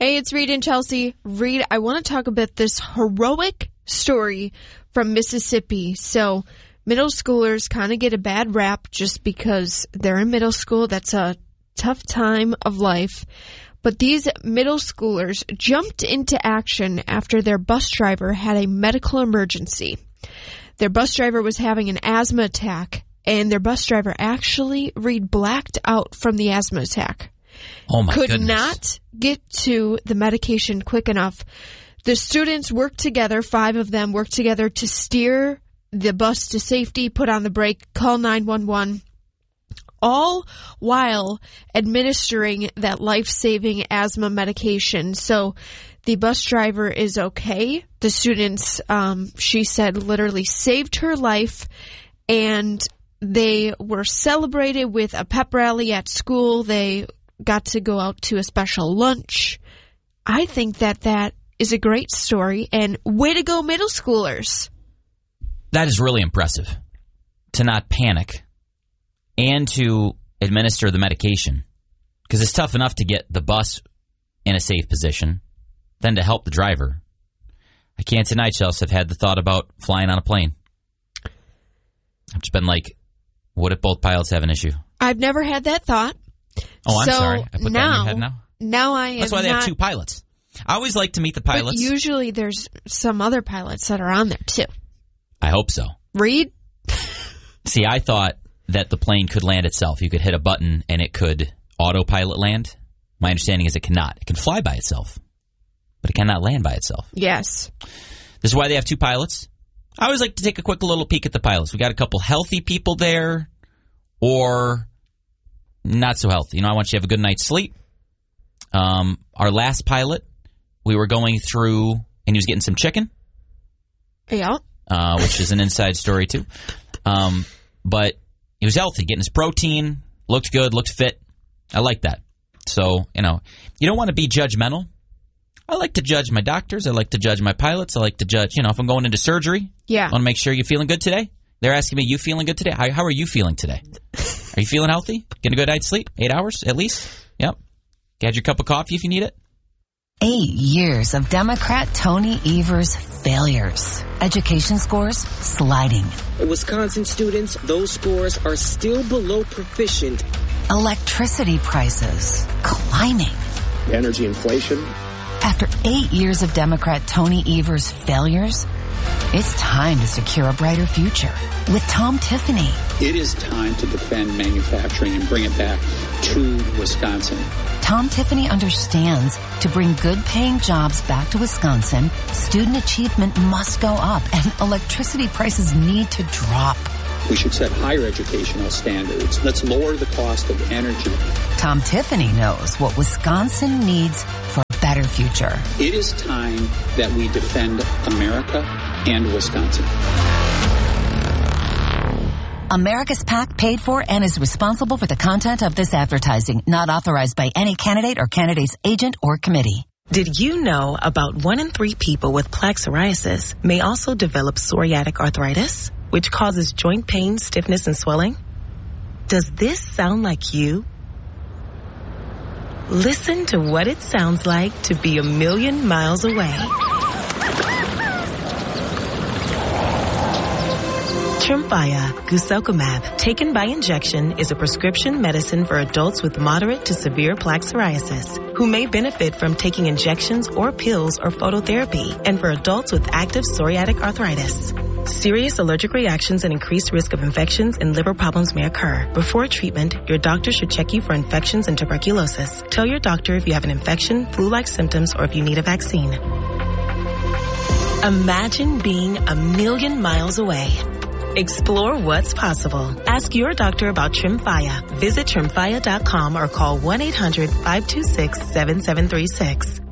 Hey, it's Reed and Chelsea. Reed, I want to talk about this heroic story from Mississippi. So middle schoolers kind of get a bad rap just because they're in middle school. That's a tough time of life. But these middle schoolers jumped into action after their bus driver had a medical emergency. Their bus driver was having an asthma attack, and their bus driver actually, Reed, blacked out from the asthma attack. Oh my goodness. Could not get to the medication quick enough. The students worked together, 5 of them worked together to steer the bus to safety, put on the brake, call 911, all while administering that life-saving asthma medication. So the bus driver is okay. The students, she said, literally saved her life, and they were celebrated with a pep rally at school. They got to go out to a special lunch. I think that is a great story, and way to go, middle schoolers. That is really impressive, to not panic and to administer the medication, because it's tough enough to get the bus in a safe position, then to help the driver. I can't deny, Chelsea, I've had the thought about flying on a plane. I've just been like, what if both pilots have an issue? I've never had that thought. Oh, I'm sorry. I put that in your head now? Now I am. That's why they have 2 pilots. I always like to meet the pilots. But usually there's some other pilots that are on there, too. I hope so. Reed? See, I thought that the plane could land itself. You could hit a button and it could autopilot land. My understanding is it cannot. It can fly by itself, but it cannot land by itself. Yes. This is why they have 2 pilots. I always like to take a quick little peek at the pilots. We got a couple healthy people there, or not so healthy. You know, I want you to have a good night's sleep. Our last pilot, we were going through, and he was getting some chicken. Yeah. Which is an inside story, too. But he was healthy, getting his protein, looked good, looked fit. I like that. So, you know, you don't want to be judgmental. I like to judge my doctors. I like to judge my pilots. I like to judge, you know, if I'm going into surgery. Yeah. I want to make sure you're feeling good today. They're asking me, you feeling good today? How are you feeling today? Are you feeling healthy? Getting a good night's sleep? 8 hours at least? Yep. Get your cup of coffee if you need it. 8 years of Democrat Tony Evers' failures. Education scores sliding. Wisconsin students, those scores are still below proficient. Electricity prices climbing. Energy inflation. After 8 years of Democrat Tony Evers' failures, it's time to secure a brighter future with Tom Tiffany. It is time to defend manufacturing and bring it back to Wisconsin. Tom Tiffany understands to bring good-paying jobs back to Wisconsin, student achievement must go up and electricity prices need to drop. We should set higher educational standards. Let's lower the cost of energy. Tom Tiffany knows what Wisconsin needs for a better future. It is time that we defend America and Wisconsin. America's PAC paid for and is responsible for the content of this advertising, not authorized by any candidate or candidate's agent or committee. Did you know about 1 in 3 people with plaque psoriasis may also develop psoriatic arthritis, which causes joint pain, stiffness, and swelling? Does this sound like you? Listen to what it sounds like to be a million miles away. Tremfya guselkumab, taken by injection, is a prescription medicine for adults with moderate to severe plaque psoriasis who may benefit from taking injections or pills or phototherapy, and for adults with active psoriatic arthritis. Serious allergic reactions and increased risk of infections and liver problems may occur. Before treatment, your doctor should check you for infections and tuberculosis. Tell your doctor if you have an infection, flu-like symptoms, or if you need a vaccine. Imagine being a million miles away. Explore what's possible. Ask your doctor about Tremfya. Visit Tremfya.com or call 1-800-526-7736.